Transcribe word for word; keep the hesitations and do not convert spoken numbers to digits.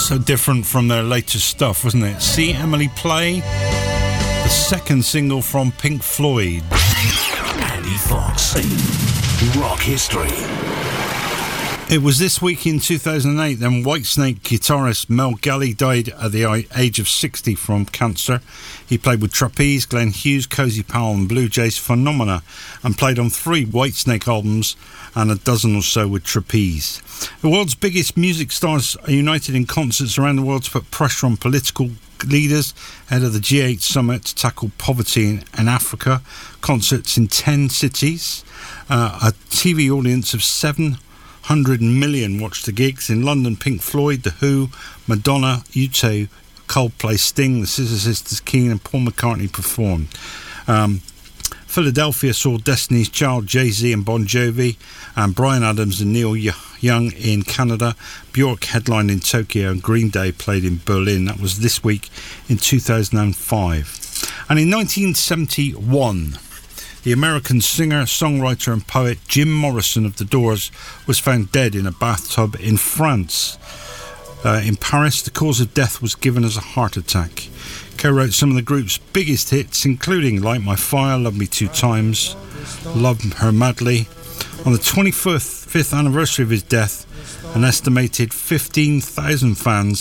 So different from their latest stuff, wasn't it? See Emily Play, the second single from Pink Floyd. Andy Fox, Rock History. It was this week in two thousand eight then Whitesnake guitarist Mel Galley died at the age of sixty from cancer. He played with Trapeze, Glenn Hughes, Cozy Powell and Blue Jays Phenomena, and played on three Whitesnake albums and a dozen or so with Trapeze. The world's biggest music stars are united in concerts around the world to put pressure on political leaders ahead of the G eight summit to tackle poverty in, in Africa. Concerts in ten cities. Uh, a T V audience of seven hundred million watched the gigs. In London, Pink Floyd, The Who, Madonna, U two, Coldplay, Sting, the Scissor Sisters, Keane and Paul McCartney performed. Um, Philadelphia saw Destiny's Child, Jay-Z and Bon Jovi, and Bryan Adams and Neil Young in Canada. Bjork headlined in Tokyo and Green Day played in Berlin. That was this week in two thousand five. And in nineteen seventy-one, the American singer, songwriter and poet Jim Morrison of The Doors was found dead in a bathtub in France. Uh, in Paris, the cause of death was given as a heart attack. Co-wrote some of the group's biggest hits, including Light My Fire, Love Me Two Times, Love Her Madly. On the twenty-fifth anniversary of his death, an estimated fifteen thousand fans